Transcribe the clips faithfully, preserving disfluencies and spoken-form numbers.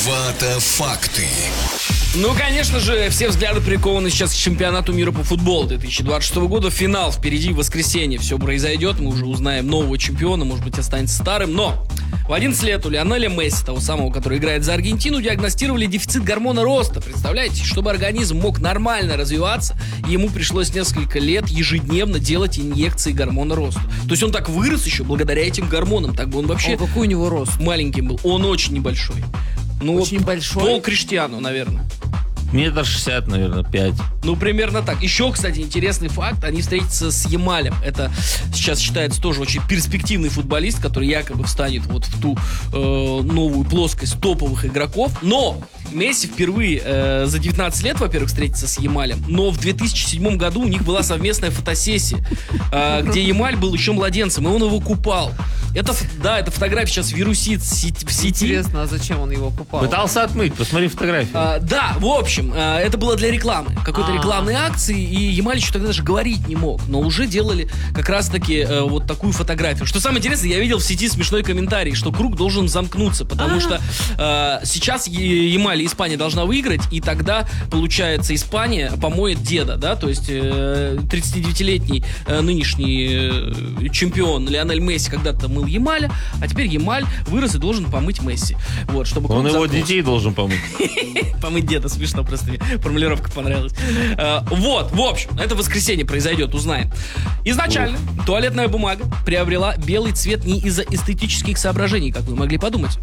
Вата-факты. Ну, конечно же, все взгляды прикованы сейчас к чемпионату мира по футболу две тысячи двадцать шестого года. Финал впереди, в воскресенье все произойдет. Мы уже узнаем нового чемпиона, может быть, останется старым. Но в одиннадцать лет у Лионеля Месси, того самого, который играет за Аргентину, диагностировали дефицит гормона роста. Представляете, чтобы организм мог нормально развиваться, ему пришлось несколько лет ежедневно делать инъекции гормона роста. То есть он так вырос еще благодаря этим гормонам. Так бы он вообще... О, какой у него рост? Маленьким был. Он очень небольшой. Ну, Очень вот большой? Пол Криштиану, наверное. Метр шестьдесят, наверное, пять. Ну, примерно так. Еще, кстати, интересный факт. Они встретятся с Ямалем. Это сейчас считается тоже очень перспективный футболист, который якобы встанет вот в ту э, новую плоскость топовых игроков. Но Месси впервые э, за девятнадцать лет, во-первых, встретится с Ямалем. Но в две тысячи седьмом году у них была совместная фотосессия, э, где Ямаль был еще младенцем, и он его купал. Это, да, эта фотография сейчас вирусит в сети. В сети. Интересно, а зачем он его купал? Пытался отмыть, посмотри фотографию. А, да, в общем, а, это было для рекламы. Какой-то А-а-а. рекламной акции, и Ямаль еще тогда даже говорить не мог. Но уже делали как раз-таки а, вот такую фотографию. Что самое интересное, я видел в сети смешной комментарий, что круг должен замкнуться, потому А-а-а. что а, сейчас Ямаль и Испания должна выиграть, и тогда, получается, Испания помоет деда, да, то есть э, тридцатидевятилетний э, нынешний э, чемпион Лионель Месси когда-то мыл Ямаля, а теперь Ямаль вырос и должен помыть Месси. Вот, чтобы Он круг его замкнулся. детей должен помыть. Помыть деда, смешно, просто мне формулировка понравилась. А, вот, в общем, это в воскресенье произойдет, узнаем. Изначально туалетная бумага приобрела белый цвет не из-за эстетических соображений, как вы могли подумать,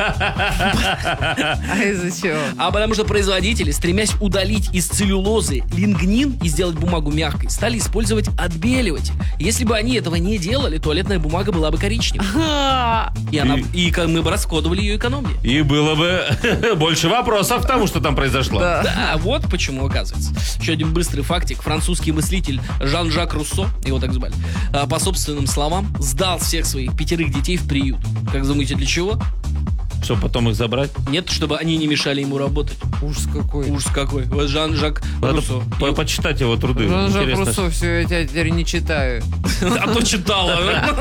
а, А из-за чего? а потому что производители, стремясь удалить из целлюлозы лигнин и сделать бумагу мягкой, стали использовать отбеливатель. Если бы они этого не делали, туалетная бумага была бы коричневой. И, она, и мы бы расходовали ее экономнее. И было бы больше вопросов к тому, что там произошло. Да. Да, вот почему, оказывается. Еще один быстрый фактик. Французский мыслитель Жан-Жак Руссо, его так звали, а, по собственным словам, сдал всех своих пятерых детей в приют. Как думаете, для чего? Чтобы потом их забрать. Нет, чтобы они не мешали ему работать. Ужас какой. Ужас какой. Вот Жан-Жак Надо Руссо. по- почитать его труды. Жан-Жак Интересно. Руссо, все, я теперь не читаю. А то читала.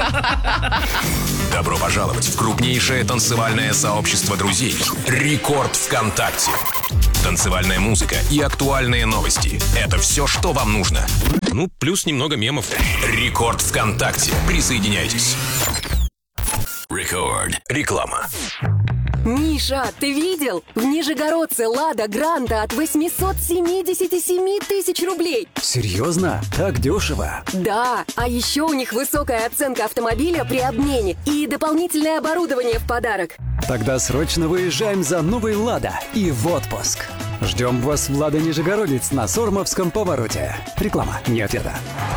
Добро пожаловать в крупнейшее танцевальное сообщество друзей «Рекорд ВКонтакте». Танцевальная музыка и актуальные новости – это все, что вам нужно. Ну, плюс немного мемов. «Рекорд ВКонтакте». Присоединяйтесь. Рекорд. Реклама. Миша, ты видел? В Нижегородце Лада Гранта от восемьсот семьдесят семь тысяч рублей. Серьезно? Так дешево? Да, а еще у них высокая оценка автомобиля при обмене и дополнительное оборудование в подарок. Тогда срочно выезжаем за новой «Лада» и в отпуск. Ждем вас в «Лада Нижегородец» на Сормовском повороте. Реклама, не ответа.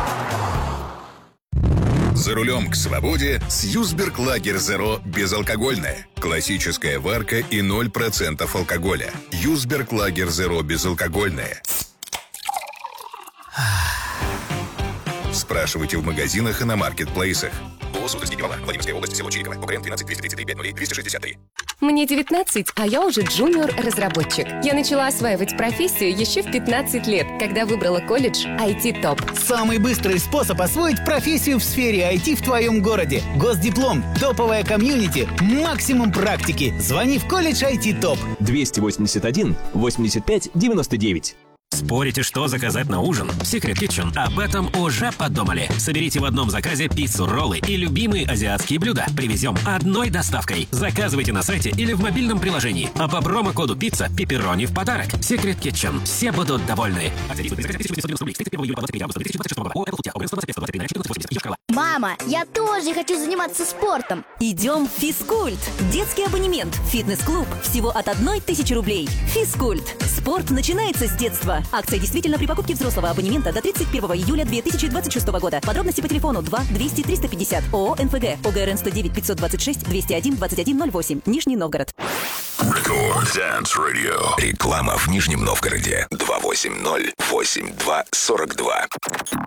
За рулем к свободе с Юсберг Лагер Зеро безалкогольное. Классическая варка и ноль процентов алкоголя. Юсберг Лагер Зеро безалкогольное. Спрашивайте в магазинах и на маркетплейсах. ООО «Суздальский Владимирская область, село Чириково. УКРН двенадцать двести тридцать три пять ноль двести шестьдесят три. Мне девятнадцать, а я уже джуниор-разработчик. Я начала осваивать профессию еще в пятнадцать лет, когда выбрала колледж ай ти топ. Самый быстрый способ освоить профессию в сфере ай ти в твоем городе. Госдиплом, топовая комьюнити, максимум практики. Звони в колледж ай ти топ. двести восемьдесят один восемьдесят пять девяносто девять. Спорите, что заказать на ужин? Secret Kitchen об этом уже подумали. Соберите в одном заказе пиццу, роллы и любимые азиатские блюда. Привезем одной доставкой. Заказывайте на сайте или в мобильном приложении. А по промокоду пицца пепперони в подарок. Secret Kitchen. Все будут довольны. Мама, я тоже хочу заниматься спортом. Идем в Физкульт. Детский абонемент. Фитнес-клуб. Всего от одной тысячи рублей. Физкульт. Спорт начинается с детства. Акция действительно при покупке взрослого абонемента до тридцать первого июля две тысячи двадцать шестого года. Подробности по телефону два двести триста пятьдесят. ООО «эн эф гэ». ОГРН сто девять пятьсот двадцать шесть двести один двадцать один ноль восемь. Нижний Новгород. Рекорд Dance Radio. Реклама в Нижнем Новгороде. два восемь ноль восемь два сорок два.